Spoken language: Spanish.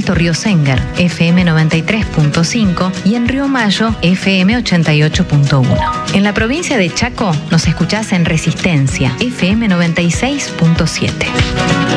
Alto Río Sénger, FM 93.5 y en Río Mayo, FM 88.1. En la provincia de Chaco nos escuchás en Resistencia, FM 96.7.